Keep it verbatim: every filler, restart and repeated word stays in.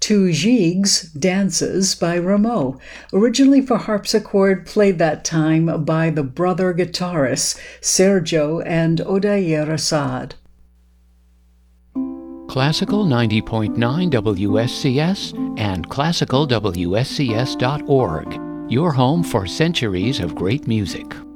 to Gigs Dances by Rameau, originally for harpsichord, played that time by the brother guitarists Sergio and Odair Assad. Classical ninety point nine W S C S and classical W S C S dot org, your home for centuries of great music.